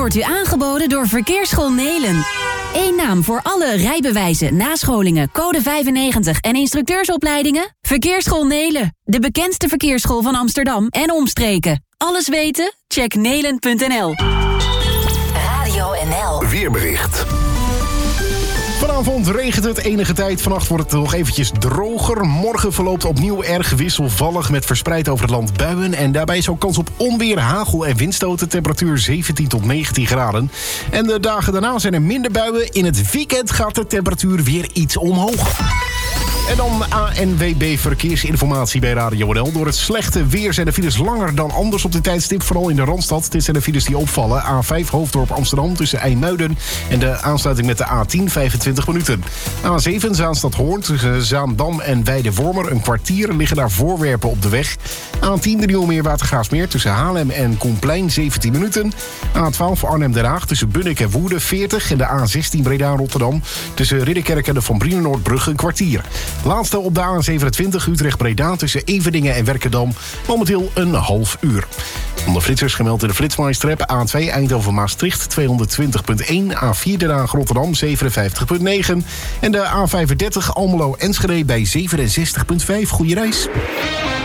wordt u aangeboden door Verkeersschool Nelen. Eén naam voor alle rijbewijzen, nascholingen, code 95 en instructeursopleidingen? Verkeersschool Nelen, de bekendste verkeersschool van Amsterdam en omstreken. Alles weten? Check nelen.nl. Radio NL. Weerbericht. Vanavond regent het enige tijd. Vannacht wordt het nog eventjes droger. Morgen verloopt opnieuw erg wisselvallig met verspreid over het land buien. En daarbij is ook kans op onweer, hagel en windstoten. Temperatuur 17 tot 19 graden. En de dagen daarna zijn er minder buien. In het weekend gaat de temperatuur weer iets omhoog. En dan ANWB Verkeersinformatie bij Radio NL. Door het slechte weer zijn de files langer dan anders op dit tijdstip. Vooral in de Randstad. Dit zijn de files die opvallen. A5 Hoofddorp Amsterdam tussen IJmuiden en de aansluiting met de A10 25 minuten. A7 Zaanstad-Hoorn tussen Zaandam en Weidewormer. Een kwartier liggen daar voorwerpen op de weg. A10 de Nieuwmeer Watergraafsmeer tussen Haarlem en Koenplein 17 minuten. A12 Arnhem-Den Haag tussen Bunnik en Woerden 40. En de A16 Breda-Rotterdam tussen Ridderkerk en de Van Brienenoordbrug een kwartier. Laatste op de A27 Utrecht-Breda tussen Everdingen en Werkendam. Momenteel een half uur. Onder flitsers gemeld in de Flitsmeister-app. A2 Eindhoven-Maastricht 220.1. A4 Den Haag Rotterdam 57.9. En de A35 Almelo-Enschede bij 67.5. Goeie reis.